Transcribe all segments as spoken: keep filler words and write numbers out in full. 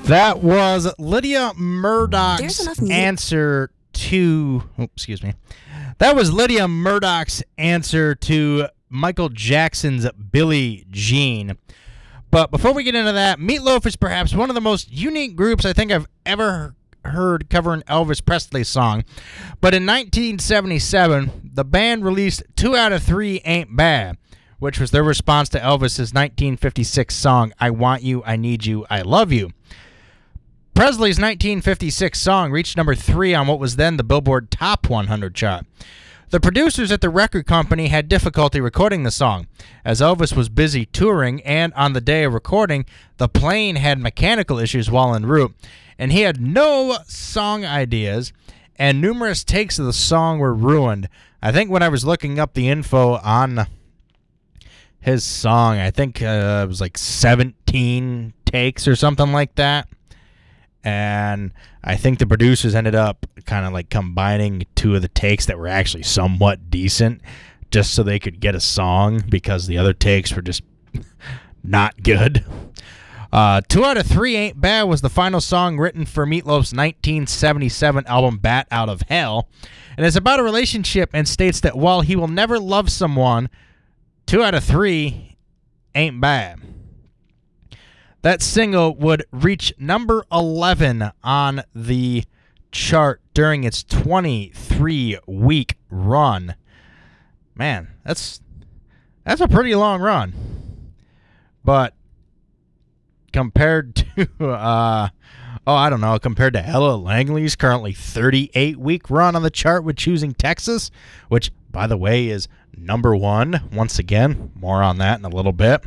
That was Lydia Murdoch's There's enough music. answer to... Oh, excuse me. That was Lydia Murdoch's answer to Michael Jackson's Billie Jean. But before we get into that, Meatloaf is perhaps one of the most unique groups I think I've ever heard covering Elvis Presley's song. But in nineteen seventy-seven, the band released Two Out of Three Ain't Bad, which was their response to Elvis's nineteen fifty-six song, I Want You, I Need You, I Love You. Presley's nineteen fifty-six song reached number three on what was then the Billboard Top one hundred chart. The producers at the record company had difficulty recording the song, as Elvis was busy touring, and on the day of recording, the plane had mechanical issues while en route, and he had no song ideas, and numerous takes of the song were ruined. I think when I was looking up the info on his song, I think uh, it was like seventeen takes or something like that. And I think the producers ended up kind of like combining two of the takes that were actually somewhat decent just so they could get a song because the other takes were just not good. Uh, Two Out of Three Ain't Bad was the final song written for Meatloaf's nineteen seventy-seven album Bat Out of Hell. And it's about a relationship and states that while he will never love someone, two out of three ain't bad. That single would reach number eleven on the chart during its twenty-three week run. Man, that's that's a pretty long run. But compared to, uh, oh, I don't know, compared to Ella Langley's currently thirty-eight week run on the chart with Choosing Texas, which, by the way, is number one. Once again, more on that in a little bit.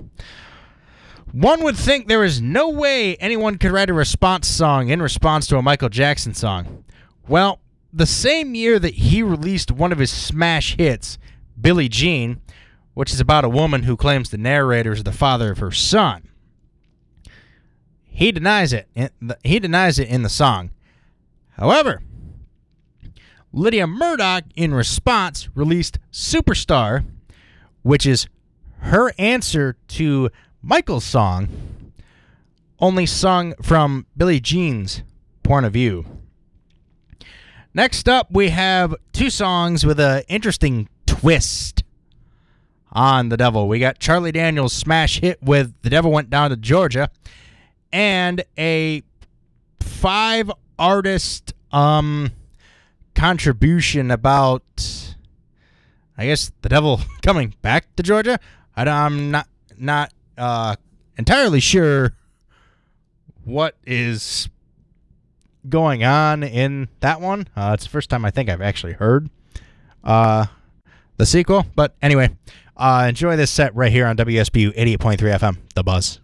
One would think there is no way anyone could write a response song in response to a Michael Jackson song. Well, the same year that he released one of his smash hits, Billie Jean, which is about a woman who claims the narrator is the father of her son, he denies it. He denies it in the song. However, Lydia Murdoch, in response, released Superstar, which is her answer to Michael's song, only sung from Billie Jean's point of view. Next up, we have two songs with an interesting twist on The Devil. We got Charlie Daniels' smash hit with The Devil Went Down to Georgia, and a five-artist um, contribution about, I guess, the devil coming back to Georgia. I, I'm not not uh, entirely sure what is going on in that one. Uh, it's the first time I think I've actually heard uh, the sequel. But anyway, uh, enjoy this set right here on W S B U eighty-eight point three F M, The Buzz.